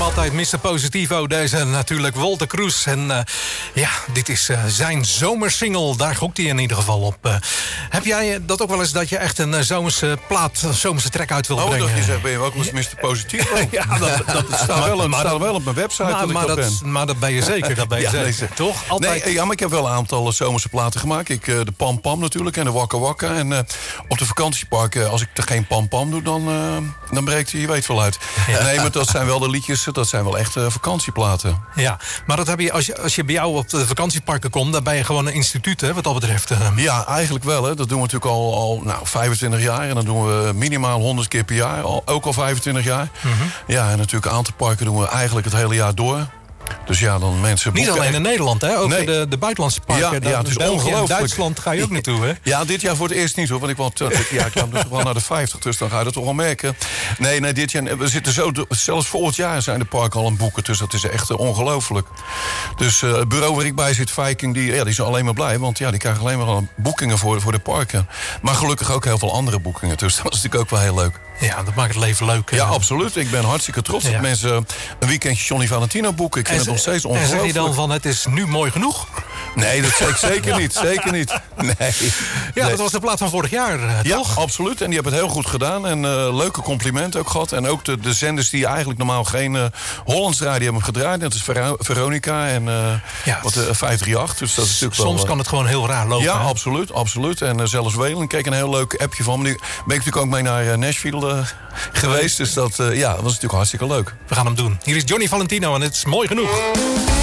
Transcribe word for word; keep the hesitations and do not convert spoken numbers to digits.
altijd mister Positivo. Deze natuurlijk Wolter Kroes. En uh, ja, dit is uh, zijn zomersingle. Daar gokt hij in ieder geval op. Uh, heb jij dat ook wel eens dat je echt een uh, zomerse plaat, zomerse track uit wil oh, brengen? Oh, dat je zegt, ben je ook wel eens mister Positivo? Ja, dat, dat staat, maar, wel, maar, staat wel op mijn website maar, dat ik maar, dat dat, ben. maar dat ben je zeker, dat ben je ja, zeker. nee, Toch? Altijd... Nee, ja, maar ik heb wel een aantal zomerse platen gemaakt. Ik, uh, de Pam Pam natuurlijk en de Wakka Wakka. En uh, op de vakantieparken, als ik er geen Pam Pam doe, dan, uh, dan breekt hij je weet wel uit. Ja. Nee, maar dat zijn wel de liedjes, dat zijn wel echt uh, vakantieplaten. Ja, maar dat heb je, als, je, als je bij jou op de vakantieparken komt, dan ben je gewoon een instituut, hè, wat dat betreft. Uh. Ja, eigenlijk wel. Hè. Dat doen we natuurlijk al, al nou, vijfentwintig jaar. En dan doen we minimaal honderd keer per jaar. Al, ook al vijfentwintig jaar. Mm-hmm. Ja, en natuurlijk een aantal parken doen we eigenlijk het hele jaar door. Dus ja, dan mensen boeken. Niet alleen in Nederland, hè? Ook nee. de, de buitenlandse parken. Ja, ja, het is België ongelooflijk. En Duitsland ga je ook naartoe, hè? Ja, dit jaar voor het eerst niet, hoor. Want ik, want, ja, ik kwam dus wel naar de vijftig, dus dan ga je dat toch wel merken. Nee, nee, dit jaar, we zitten zo... Zelfs volgend jaar zijn de parken al aan het boeken. Dus dat is echt uh, ongelooflijk. Dus uh, het bureau waar ik bij zit, Viking, die, ja, die is alleen maar blij. Want ja, die krijgen alleen maar boekingen voor, voor de parken. Maar gelukkig ook heel veel andere boekingen. Dus dat is natuurlijk ook wel heel leuk. Ja, dat maakt het leven leuk. Ja, absoluut. Ik ben hartstikke trots ja. dat mensen een weekendje Johnny Valentino boeken. Ik vind en, het nog steeds ongelooflijk. En zeg je dan van, het is nu mooi genoeg? Nee, dat zeg ik zeker niet. Zeker niet. Nee. Ja, nee. Dat was de plaat van vorig jaar, uh, ja, toch? Absoluut. En die hebben het heel goed gedaan. En uh, leuke complimenten ook gehad. En ook de, de zenders die eigenlijk normaal geen uh, Hollands radio hebben gedraaid. Dat is Ver- Veronica en uh, ja, wat, uh, vijf drie acht. Dus dat is natuurlijk soms wel, uh, kan het gewoon heel raar lopen. Ja, hè? absoluut. absoluut. En uh, zelfs Welen kreeg een heel leuk appje van. Nu ben ik natuurlijk ook mee naar uh, Nashville uh, geweest. Dus dat, uh, ja, dat was natuurlijk hartstikke leuk. We gaan hem doen. Hier is Johnny Valentino en het is mooi genoeg.